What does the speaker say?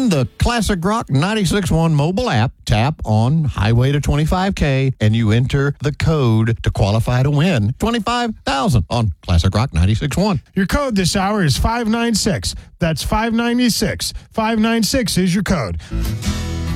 In the Classic Rock 96.1 mobile app, tap on Highway to 25K, and you enter the code to qualify to win $25,000 on Classic Rock 96.1. Your code this hour is 596. That's 596. 596 is your code.